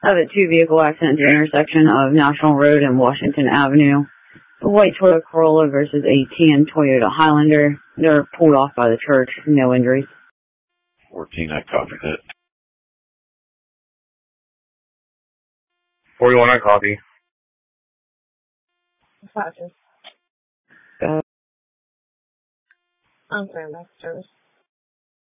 of a two-vehicle accident at the intersection of National Road and Washington Avenue. A white Toyota Corolla versus a tan Toyota Highlander. They're pulled off by the church. No injuries. 14, I copied it. 41, I copy. Dispatches. I'm sorry, Max Service.